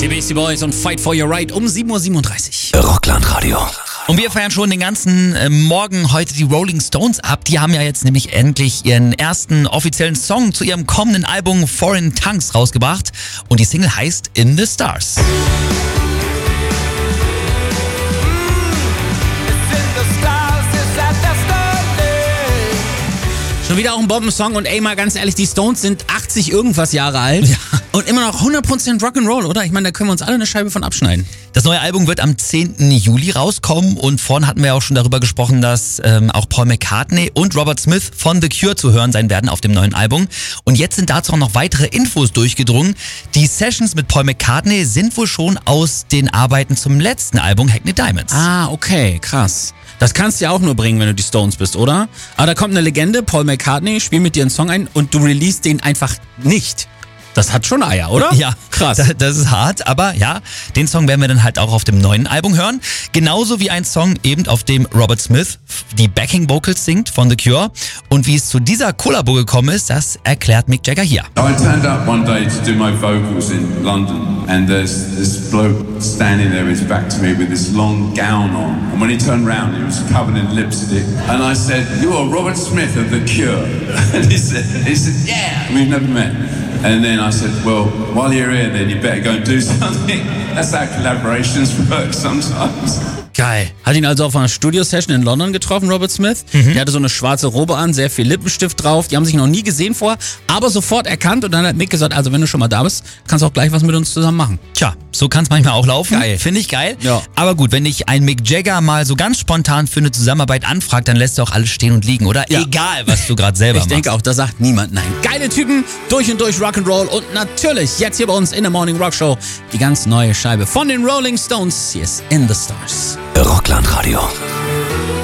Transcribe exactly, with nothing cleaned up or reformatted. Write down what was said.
Beastie Boys und Fight for Your Right um sieben Uhr siebenunddreißig. Rockland-Radio. Und wir feiern schon den ganzen äh, Morgen heute die Rolling Stones ab. Die haben ja jetzt nämlich endlich ihren ersten offiziellen Song zu ihrem kommenden Album Foreign Tongues rausgebracht. Und die Single heißt In the Stars. Schon wieder auch ein Bombensong und ey, mal ganz ehrlich, die Stones sind achtzig irgendwas Jahre alt Ja. und immer noch hundert Prozent Rock'n'Roll, oder? Ich meine, da können wir uns alle eine Scheibe von abschneiden. Das neue Album wird am zehnten Juli rauskommen und vorhin hatten wir auch schon darüber gesprochen, dass ähm, auch Paul McCartney und Robert Smith von The Cure zu hören sein werden auf dem neuen Album. Und jetzt sind dazu auch noch weitere Infos durchgedrungen. Die Sessions mit Paul McCartney sind wohl schon aus den Arbeiten zum letzten Album Hackney Diamonds. Ah, okay, krass. Das kannst du ja auch nur bringen, wenn du die Stones bist, oder? Aber da kommt eine Legende, Paul McCartney, spielt mit dir einen Song ein und du release den einfach nicht. Das hat schon Eier, oder? Ja, krass. Das, das ist hart, aber ja, den Song werden wir dann halt auch auf dem neuen Album hören. Genauso wie ein Song eben, auf dem Robert Smith die Backing Vocals singt von The Cure. Und wie es zu dieser Kollabo gekommen ist, das erklärt Mick Jagger hier. I turned up one day to do my vocals in London, and there's this bloke standing there with his back to me with this long gown on. And when he turned round, he was covered in lipstick. And I said, "You are Robert Smith of The Cure." And he said, he said, "Yeah, we've never met." And then I said, "Well, while you're here, then you better go and do something." That's how collaborations work sometimes. Geil. Hat ihn also auf einer Studio-Session in London getroffen, Robert Smith. Mhm. Der hatte so eine schwarze Robe an, sehr viel Lippenstift drauf. Die haben sich noch nie gesehen vorher, aber sofort erkannt. Und dann hat Mick gesagt, also wenn du schon mal da bist, kannst du auch gleich was mit uns zusammen machen. Tja, so kann es manchmal auch laufen. Geil. Finde ich geil. Ja. Aber gut, wenn dich ein Mick Jagger mal so ganz spontan für eine Zusammenarbeit anfragt, dann lässt du auch alles stehen und liegen, oder? Ja. Egal, was du gerade selber Ich machst. denke auch, da sagt niemand nein. Geile Typen, durch und durch Rock'n'Roll und natürlich jetzt hier bei uns in der Morning Rock Show die ganz neue Scheibe von den Rolling Stones. Hier ist In the Stars. Rockland-Radio.